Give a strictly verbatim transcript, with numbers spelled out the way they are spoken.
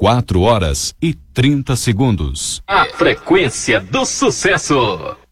quatro horas e trinta segundos. A frequência do sucesso.